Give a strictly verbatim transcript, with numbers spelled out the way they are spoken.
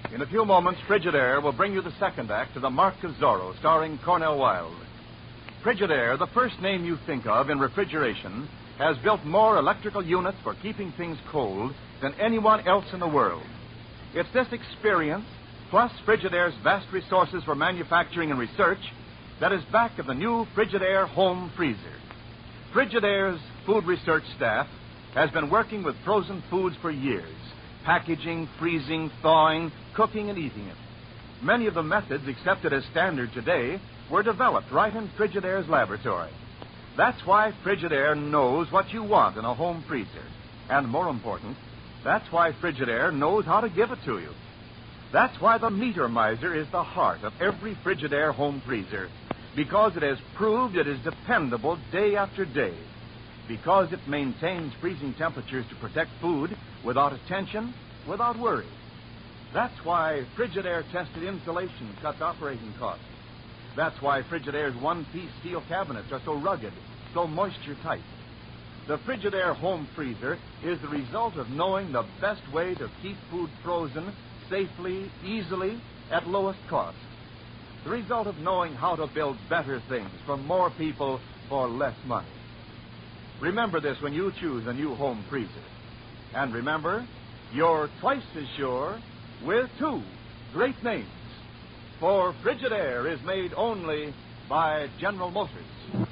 In a few moments, Frigidaire will bring you the second act of The Mark of Zorro, starring Cornell Wilde. Frigidaire, the first name you think of in refrigeration, has built more electrical units for keeping things cold than anyone else in the world. It's this experience, plus Frigidaire's vast resources for manufacturing and research, that is back of the new Frigidaire home freezer. Frigidaire's food research staff has been working with frozen foods for years, packaging, freezing, thawing, cooking, and eating it. Many of the methods accepted as standard today were developed right in Frigidaire's laboratory. That's why Frigidaire knows what you want in a home freezer. And more important, that's why Frigidaire knows how to give it to you. That's why the Meter Miser is the heart of every Frigidaire home freezer, because it has proved it is dependable day after day, because it maintains freezing temperatures to protect food without attention, without worry. That's why Frigidaire tested insulation cuts operating costs. That's why Frigidaire's one-piece steel cabinets are so rugged, so moisture-tight. The Frigidaire home freezer is the result of knowing the best way to keep food frozen safely, easily, at lowest cost. The result of knowing how to build better things for more people for less money. Remember this when you choose a new home freezer. And remember, you're twice as sure with two great names. For Frigidaire is made only by General Motors.